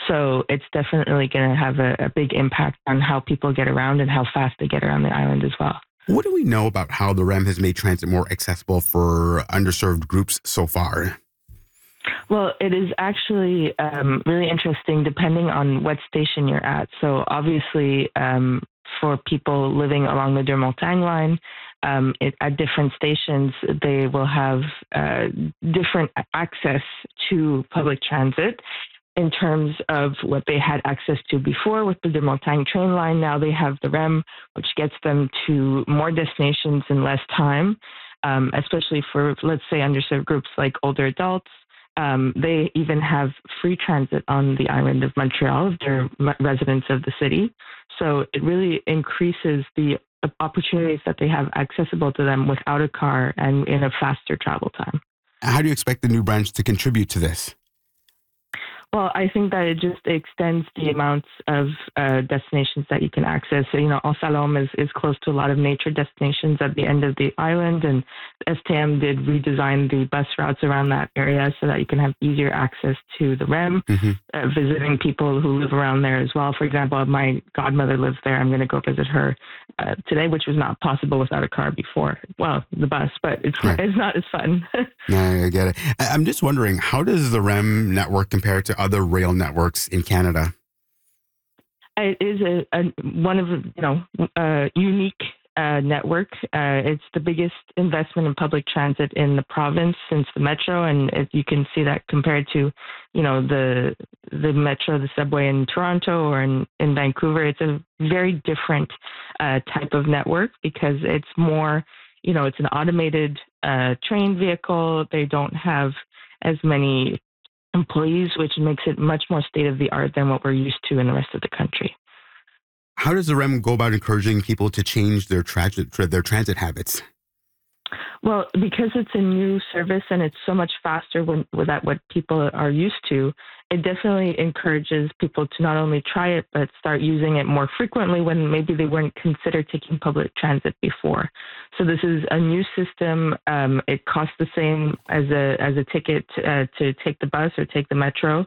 So it's definitely going to have a big impact on how people get around and how fast they get around the island as well. What do we know about how the REM has made transit more accessible for underserved groups so far? Well, it is actually really interesting depending on what station you're at. So obviously, for people living along the Deux-Montagnes line, at different stations, they will have different access to public transit in terms of what they had access to before with the Deux-Montagnes train line. Now they have the REM, which gets them to more destinations in less time, especially for, let's say, underserved groups like older adults. They even have free transit on the island of Montreal if they're residents of the city. So it really increases the opportunities that they have accessible to them without a car and in a faster travel time. How do you expect the new branch to contribute to this? Well, I think that it just extends the amounts of destinations that you can access. So, Al Salom is close to a lot of nature destinations at the end of the island, and STM did redesign the bus routes around that area so that you can have easier access to the REM, visiting people who live around there as well. For example, my godmother lives there. I'm going to go visit her today, which was not possible without a car before. Well, the bus, but it's not as fun. No, I get it. I'm just wondering, how does the REM network compare to other rail networks in Canada? It is one of unique network. It's the biggest investment in public transit in the province since the metro, and you can see that compared to, the metro, the subway in Toronto or in Vancouver. It's a very different type of network because it's more, it's an automated train vehicle. They don't have as many employees, which makes it much more state of the art than what we're used to in the rest of the country. How does the REM go about encouraging people to change their transit habits? Well, because it's a new service and it's so much faster that what people are used to, it definitely encourages people to not only try it, but start using it more frequently when maybe they weren't considered taking public transit before. So this is a new system. It costs the same as a ticket to take the bus or take the metro.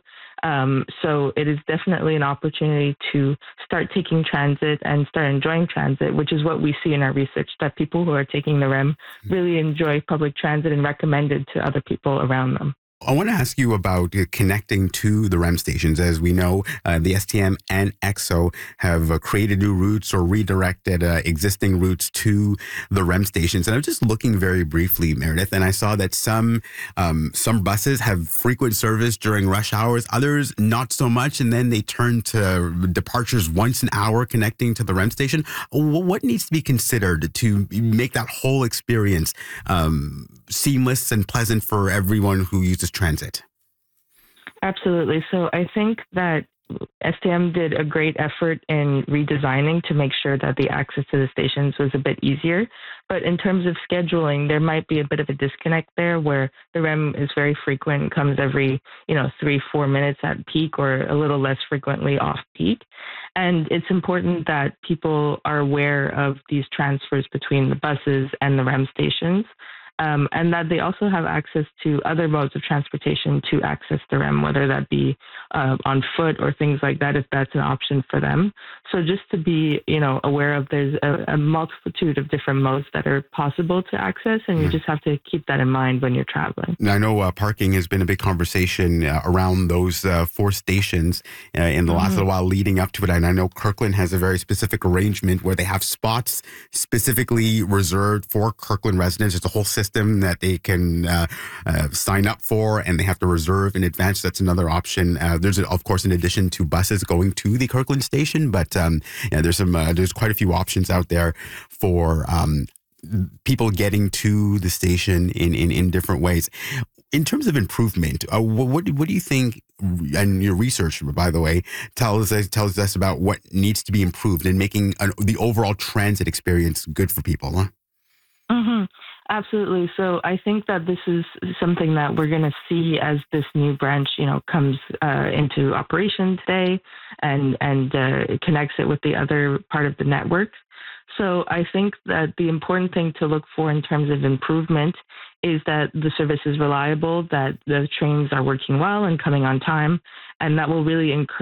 So it is definitely an opportunity to start taking transit and start enjoying transit, which is what we see in our research, that people who are taking the REM really enjoy public transit and recommend it to other people around them. I want to ask you about connecting to the REM stations. As we know, the STM and EXO have created new routes or redirected existing routes to the REM stations. And I was just looking very briefly, Meredith, and I saw that some buses have frequent service during rush hours, others not so much, and then they turn to departures once an hour connecting to the REM station. What needs to be considered to make that whole experience seamless and pleasant for everyone who uses transit? Absolutely. So I think that STM did a great effort in redesigning to make sure that the access to the stations was a bit easier. But in terms of scheduling, there might be a bit of a disconnect there where the REM is very frequent, comes every, 3-4 minutes at peak or a little less frequently off peak. And it's important that people are aware of these transfers between the buses and the REM stations. And that they also have access to other modes of transportation to access the REM, whether that be on foot or things like that, if that's an option for them. So just to be, aware of there's a multitude of different modes that are possible to access, and you just have to keep that in mind when you're traveling. Now, I know parking has been a big conversation around those 4 stations in the last little while leading up to it. And I know Kirkland has a very specific arrangement where they have spots specifically reserved for Kirkland residents. It's a whole system that they can sign up for, and they have to reserve in advance. That's another option. There's, of course, in addition to buses going to the Kirkland station, but there's quite a few options out there for people getting to the station in different ways. In terms of improvement, what do you think? And your research, by the way, tells us about what needs to be improved in making the overall transit experience good for people. Huh? Absolutely. So I think that this is something that we're going to see as this new branch, comes into operation today and connects it with the other part of the network. So I think that the important thing to look for in terms of improvement is that the service is reliable, that the trains are working well and coming on time, and that will really encourage